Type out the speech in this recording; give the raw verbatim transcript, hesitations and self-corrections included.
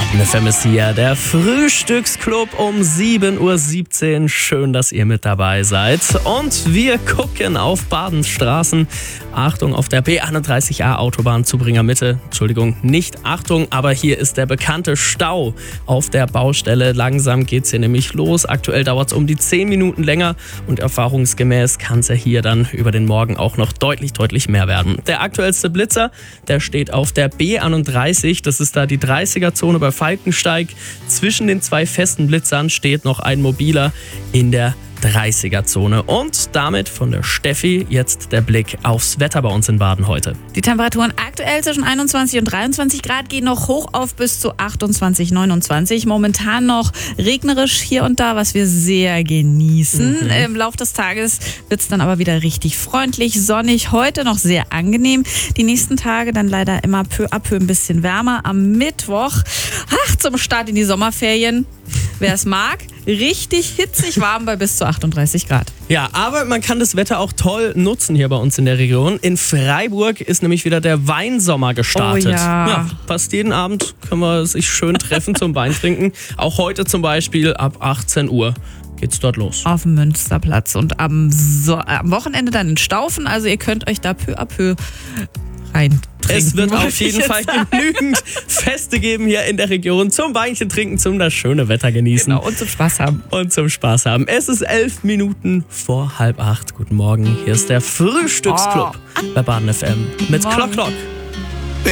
Baden F M ist hier, der Frühstücksclub um sieben Uhr siebzehn. Schön, dass ihr mit dabei seid. Und wir gucken auf Badens Straßen. Achtung, auf der B einunddreißig A Autobahn Zubringer Mitte. Entschuldigung, nicht Achtung, aber hier ist der bekannte Stau auf der Baustelle. Langsam geht's hier nämlich los. Aktuell dauert es um die zehn Minuten länger und erfahrungsgemäß kann es ja hier dann über den Morgen auch noch deutlich, deutlich mehr werden. Der aktuellste Blitzer, der steht auf der B einunddreißig. Das ist da die dreißiger-Zone bei Falkensteig. Zwischen den zwei festen Blitzern steht noch ein mobiler in der dreißiger-Zone. Und damit von der Steffi jetzt der Blick aufs Wetter bei uns in Baden heute. Die Temperaturen aktuell zwischen einundzwanzig und dreiundzwanzig Grad gehen noch hoch auf bis zu achtundzwanzig, neunundzwanzig. Momentan noch regnerisch hier und da, was wir sehr genießen. Mhm. Im Laufe des Tages wird es dann aber wieder richtig freundlich, sonnig. Heute noch sehr angenehm. Die nächsten Tage dann leider immer peu à peu ein bisschen wärmer. Am Mittwoch, ach, zum Start in die Sommerferien, wer es mag, richtig hitzig warm bei bis zu achtunddreißig Grad. Ja, aber man kann das Wetter auch toll nutzen hier bei uns in der Region. In Freiburg ist nämlich wieder der Weinsommer gestartet. Oh ja. Ja, fast jeden Abend können wir sich schön treffen zum Wein trinken. Auch heute zum Beispiel ab achtzehn Uhr geht's dort los. Auf dem Münsterplatz und am, so- am Wochenende dann in Staufen. Also ihr könnt euch da peu à peu rein trinken. Es wird wollte auf ich jeden jetzt Fall sagen. genügend Feste geben hier in der Region zum Weinchen trinken, zum das schöne Wetter genießen. Genau, und zum Spaß haben. Und zum Spaß haben. Es ist elf Minuten vor halb acht. Guten Morgen, hier ist der Frühstücksclub bei Baden F M mit Morgen. Klock Klock.